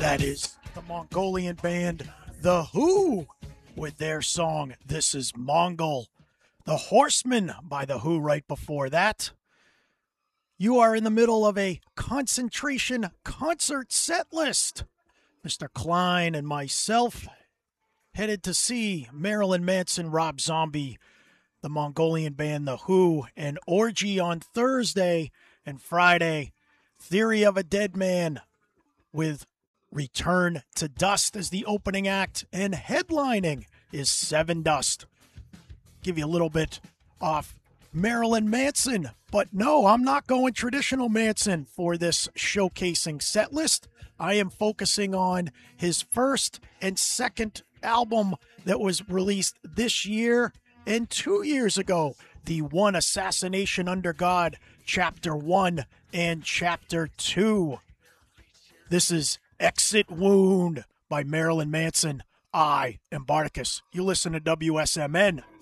That is the Mongolian band The Who with their song This Is Mongol. The Horsemen by The Who right before that. You are in the middle of a concentration concert set list. Mr. Klein and myself headed to see Marilyn Manson, Rob Zombie, the Mongolian band The Who, and Orgy on Thursday, and Friday, Theory of a Dead Man with Return to Dust as the opening act, and headlining is Seven Dust. Give you a little bit off Marilyn Manson, but no, I'm not going traditional Manson for this showcasing set list. I am focusing on his first and second album that was released this year and 2 years ago, the One Assassination Under God, Chapter 1 and Chapter 2. This is Exit Wound by Marilyn Manson. I am Barticus. You listen to WSMN.